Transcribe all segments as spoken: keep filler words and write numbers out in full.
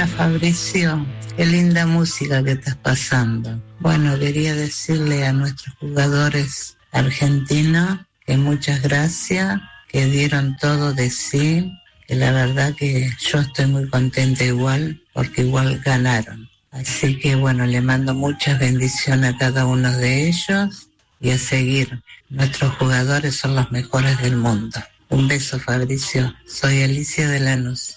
Hola Fabricio, qué linda música que estás pasando. Bueno, quería decirle a nuestros jugadores argentinos que muchas gracias, que dieron todo de sí, que la verdad que yo estoy muy contenta igual, porque igual ganaron. Así que bueno, le mando muchas bendiciones a cada uno de ellos y a seguir. Nuestros jugadores son los mejores del mundo. Un beso, Fabricio. Soy Alicia de Lanús.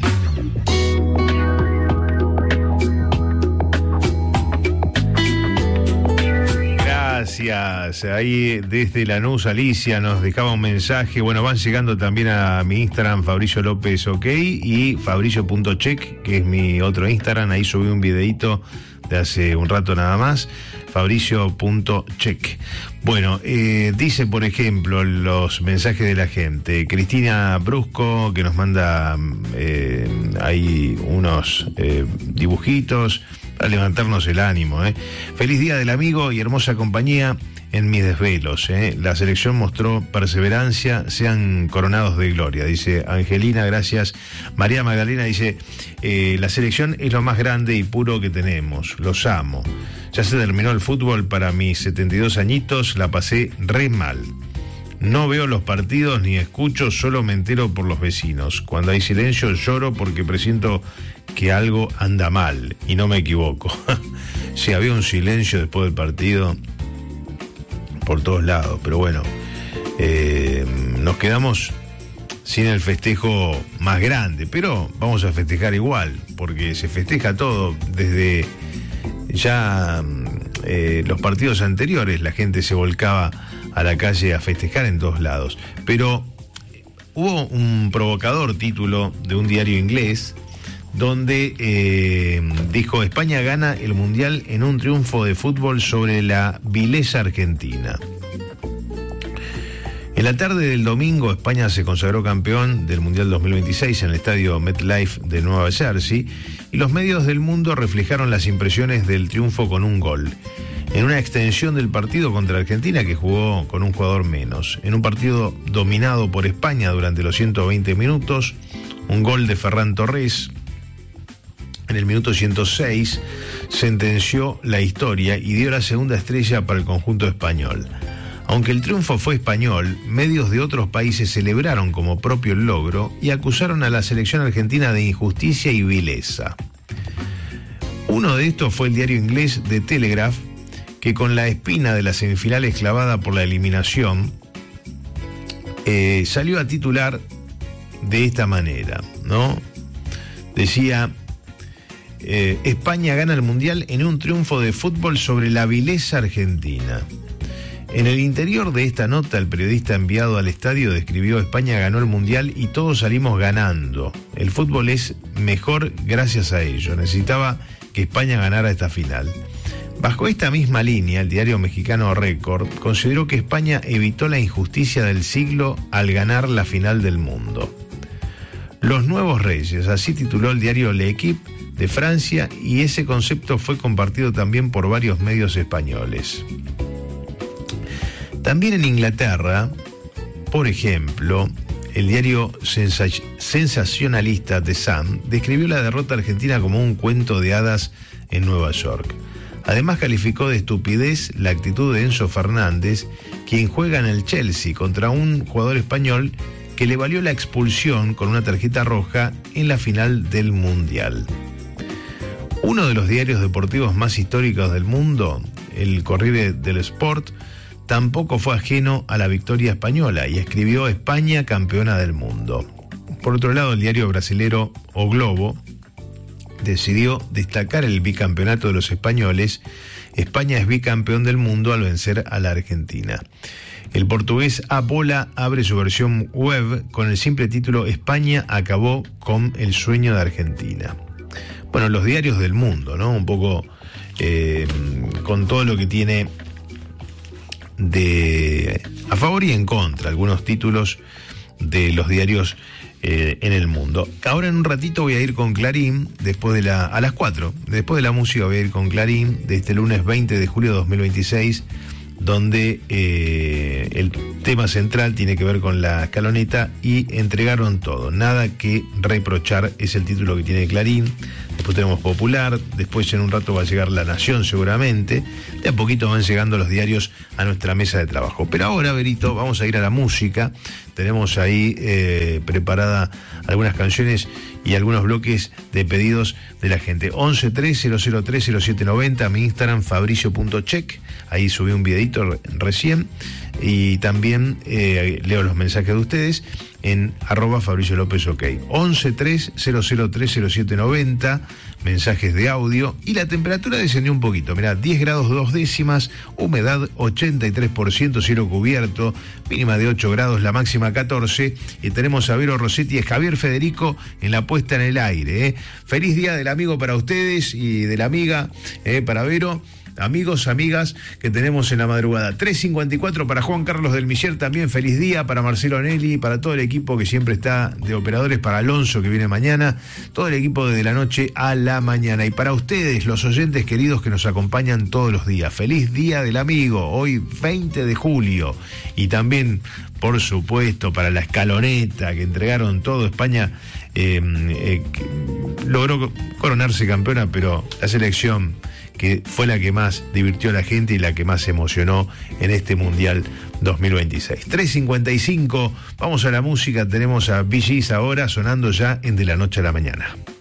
Gracias. Ahí desde Lanús, Alicia nos dejaba un mensaje. Bueno, van llegando también a mi Instagram, Fabricio López OK, y Fabricio.check, que es mi otro Instagram. Ahí subí un videito de hace un rato nada más, Fabricio.check. Bueno, eh, dice por ejemplo los mensajes de la gente. Cristina Brusco, que nos manda eh, ahí unos eh, dibujitos para levantarnos el ánimo. Eh. Feliz día del amigo y hermosa compañía en mis desvelos. Eh. La selección mostró perseverancia, sean coronados de gloria, dice Angelina, gracias. María Magdalena dice, eh, la selección es lo más grande y puro que tenemos, los amo. Ya se terminó el fútbol para mis setenta y dos añitos, la pasé re mal. No veo los partidos ni escucho, solo me entero por los vecinos. Cuando hay silencio lloro porque presiento que algo anda mal y no me equivoco. Si había un silencio después del partido por todos lados, pero bueno, eh, nos quedamos sin el festejo más grande, pero vamos a festejar igual, porque se festeja todo desde ya eh, los partidos anteriores. La gente se volcaba a la calle a festejar en todos lados, pero hubo un provocador título de un diario inglés donde eh, dijo: España gana el Mundial en un triunfo de fútbol sobre la vileza argentina. En la tarde del domingo, España se consagró campeón del Mundial dos mil veintiséis en el estadio MetLife de Nueva Jersey, y los medios del mundo reflejaron las impresiones del triunfo con un gol. En una extensión del partido contra Argentina, que jugó con un jugador menos. En un partido dominado por España durante los ciento veinte minutos, un gol de Ferran Torres en el minuto ciento seis sentenció la historia y dio la segunda estrella para el conjunto español. Aunque el triunfo fue español, medios de otros países celebraron como propio el logro y acusaron a la selección argentina de injusticia y vileza. Uno de estos fue el diario inglés The Telegraph, que con la espina de las semifinales clavada por la eliminación, eh, salió a titular de esta manera, ¿no? Decía: eh, España gana el Mundial en un triunfo de fútbol sobre la vileza argentina. En el interior de esta nota, el periodista enviado al estadio describió: España ganó el Mundial y todos salimos ganando. El fútbol es mejor gracias a ello. Necesitaba que España ganara esta final. Bajo esta misma línea, el diario mexicano Record consideró que España evitó la injusticia del siglo al ganar la final del mundo. Los nuevos reyes, así tituló el diario L'Equipe de Francia, y ese concepto fue compartido también por varios medios españoles. También en Inglaterra, por ejemplo, el diario sens- sensacionalista The Sun describió la derrota argentina como un cuento de hadas en Nueva York. Además, calificó de estupidez la actitud de Enzo Fernández, quien juega en el Chelsea contra un jugador español que le valió la expulsión con una tarjeta roja en la final del Mundial. Uno de los diarios deportivos más históricos del mundo, el Corriere dello Sport, tampoco fue ajeno a la victoria española y escribió: España campeona del mundo. Por otro lado, el diario brasilero O Globo decidió destacar el bicampeonato de los españoles. España es bicampeón del mundo al vencer a la Argentina. El portugués A Bola abre su versión web con el simple título: España acabó con el sueño de Argentina. Bueno, los diarios del mundo, ¿no? Un poco eh, con todo lo que tiene de a favor y en contra, algunos títulos de los diarios eh, en el mundo. Ahora en un ratito voy a ir con Clarín, después de la a las cuatro, después de la música voy a ir con Clarín de este lunes veinte de julio de dos mil veintiséis, donde eh, el tema central tiene que ver con la escaloneta y entregaron todo, nada que reprochar, es el título que tiene Clarín. Después después tenemos Popular, después en un rato va a llegar La Nación seguramente, de a poquito van llegando los diarios a nuestra mesa de trabajo. Pero ahora, Berito, vamos a ir a la música, tenemos ahí eh, preparada algunas canciones y algunos bloques de pedidos de la gente. once tres cero cero tres cero siete noventa, mi Instagram fabricio punto check, ahí subí un videito re- recién, y también eh, leo los mensajes de ustedes en arroba Fabricio López OK. once tres cero cero tres cero siete noventa, mensajes de audio, y la temperatura descendió un poquito. Mirá, diez grados dos décimas, humedad ochenta y tres por ciento, cielo cubierto, mínima de ocho grados, la máxima catorce, y tenemos a Vero Rossetti y a Javier Federico en la puesta en el aire. ¿eh? Feliz día del amigo para ustedes y de la amiga ¿eh? para Vero. Amigos, amigas que tenemos en la madrugada. tres cincuenta y cuatro para Juan Carlos del Miller, también feliz día para Marcelo Nelly, para todo el equipo que siempre está de operadores, para Alonso que viene mañana, todo el equipo desde la noche a la mañana. Y para ustedes, los oyentes queridos que nos acompañan todos los días, feliz día del amigo, hoy veinte de julio. Y también, por supuesto, para la escaloneta que entregaron todo. España eh, eh, logró coronarse campeona, pero la selección que fue la que más divirtió a la gente y la que más emocionó en este Mundial dos mil veintiséis. tres cincuenta y cinco, vamos a la música, tenemos a Bee Gees ahora sonando ya en De la Noche a la Mañana.